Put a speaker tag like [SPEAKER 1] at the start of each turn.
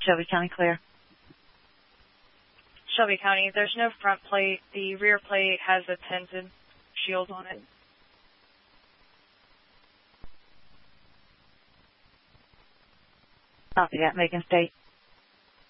[SPEAKER 1] Shelby County clear.
[SPEAKER 2] Shelby County, there's no front plate. The rear plate has a tinted shield on it.
[SPEAKER 1] Copy that, Macon State.